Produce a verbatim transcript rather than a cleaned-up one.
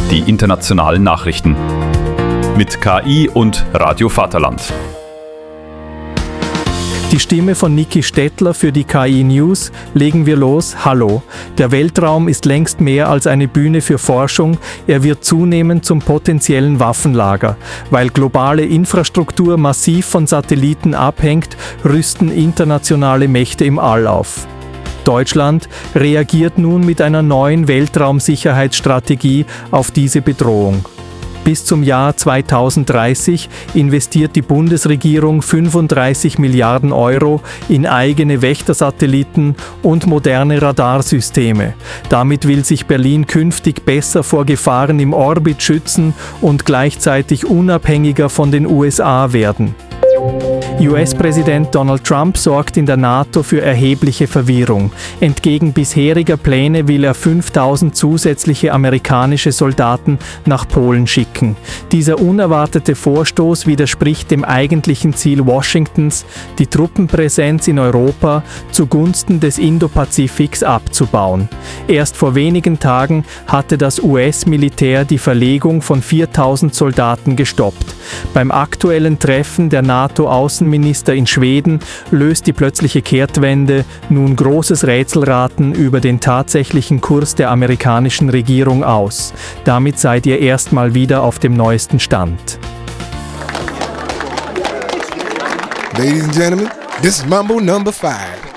die internationalen Nachrichten. Mit K I und Radio Vaterland. Die Stimme von Niki Stettler für die K I News. Legen wir los. Hallo. Der Weltraum ist längst mehr als eine Bühne für Forschung. Er wird zunehmend zum potenziellen Waffenlager. Weil globale Infrastruktur massiv von Satelliten abhängt, rüsten internationale Mächte im All auf. Deutschland reagiert nun mit einer neuen Weltraumsicherheitsstrategie auf diese Bedrohung. Bis zum Jahr zweitausenddreißig investiert die Bundesregierung fünfunddreißig Milliarden Euro in eigene Wächtersatelliten und moderne Radarsysteme. Damit will sich Berlin künftig besser vor Gefahren im Orbit schützen und gleichzeitig unabhängiger von den U S A werden. U S-Präsident Donald Trump sorgt in der NATO für erhebliche Verwirrung. Entgegen bisheriger Pläne will er fünftausend zusätzliche amerikanische Soldaten nach Polen schicken. Dieser unerwartete Vorstoß widerspricht dem eigentlichen Ziel Washingtons, die Truppenpräsenz in Europa zugunsten des Indo-Pazifiks abzubauen. Erst vor wenigen Tagen hatte das U S-Militär die Verlegung von viertausend Soldaten gestoppt. Beim aktuellen Treffen der NATO-Außenminister in Schweden löst die plötzliche Kehrtwende nun großes Rätselraten über den tatsächlichen Kurs der amerikanischen Regierung aus. Damit seid ihr erstmal wieder auf dem neuesten Stand. Ladies and gentlemen, this is Mambo number five.